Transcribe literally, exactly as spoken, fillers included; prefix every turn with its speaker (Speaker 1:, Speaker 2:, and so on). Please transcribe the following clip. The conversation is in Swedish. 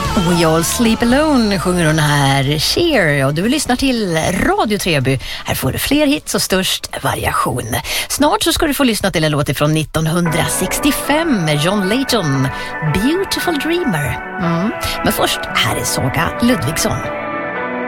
Speaker 1: We all sleep alone sjunger hon här, Cher, och du lyssnar till Radio Treby. Här får du fler hits och störst variation. Snart så ska du få lyssna till en låt från nittonhundrasextiofem med John Layton, Beautiful Dreamer. Mm. Men först, här är Saga Ludvigsson.